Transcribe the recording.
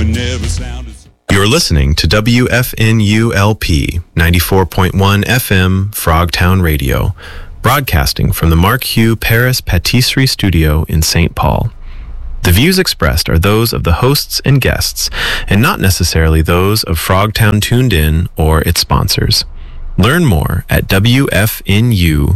never sounded so. You're listening to WFNULP 94.1 FM Frogtown Radio, broadcasting from the Mark Hugh Paris Patisserie Studio in St. Paul. The views expressed are those of the hosts and guests, and not necessarily those of Frogtown Tuned In or its sponsors. Learn more at WFNU.org.